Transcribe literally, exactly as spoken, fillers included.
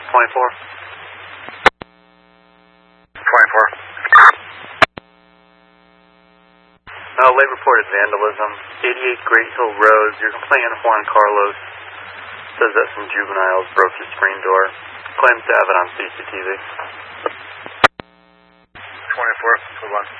twenty-four. twenty-four. Uh, late reported vandalism. eighty-eight Great Hill Road. You're complaining Juan Carlos. Says that some juveniles broke your screen door. Claims to have it on C C T V. twenty-four. Move on.